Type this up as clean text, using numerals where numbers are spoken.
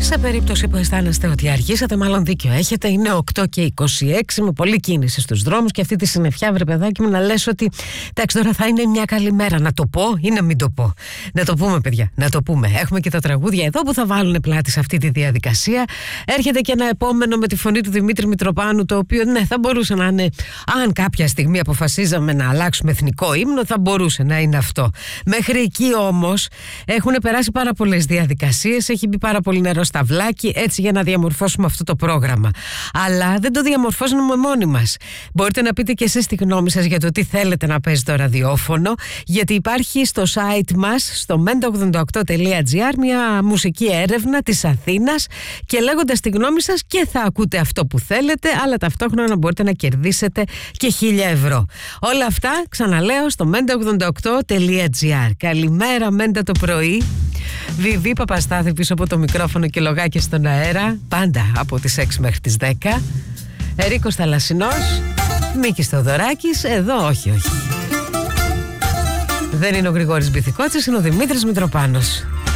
Σε περίπτωση που αισθάνεστε ότι αργήσατε, μάλλον δίκιο έχετε. Είναι 8 και 26 με πολλή κίνηση στους δρόμους και αυτή τη συννεφιά, βρε παιδάκι μου, να λες ότι εντάξει, τώρα θα είναι μια καλή μέρα. Να το πω ή να μην το πω? Να το πούμε, παιδιά, να το πούμε. Έχουμε και τα τραγούδια εδώ που θα βάλουν πλάτη σε αυτή τη διαδικασία. Έρχεται και ένα επόμενο με τη φωνή του Δημήτρη Μητροπάνου, το οποίο ναι, θα μπορούσε να είναι, αν κάποια στιγμή αποφασίζαμε να αλλάξουμε εθνικό ύμνο, θα μπορούσε να είναι αυτό. Μέχρι εκεί όμως έχουν περάσει πάρα πολλές διαδικασίες, έχει μπει πάρα πολύ νερό στα βλάκι, έτσι για να διαμορφώσουμε αυτό το πρόγραμμα. Αλλά δεν το διαμορφώσουμε μόνοι μας. Μπορείτε να πείτε και εσείς τη γνώμη σας για το τι θέλετε να παίζει το ραδιόφωνο, γιατί υπάρχει στο site μας, στο menta88.gr, μια μουσική έρευνα της Αθήνας και λέγοντας τη γνώμη σας και θα ακούτε αυτό που θέλετε, αλλά ταυτόχρονα μπορείτε να κερδίσετε και 1.000 ευρώ. Όλα αυτά, ξαναλέω, στο menta88.gr. Καλημέρα, Μέντα το πρωί. Βιβί Παπαστάθη πίσω από το μικρόφωνο και λογάκι στον αέρα, πάντα από τις 6 μέχρι τις 10. Ερίκος Θαλασσινός, Μίκης Θοδωράκης, εδώ όχι. Δεν είναι ο Γρηγόρης Μπιθικότσης, είναι ο Δημήτρης Μητροπάνος.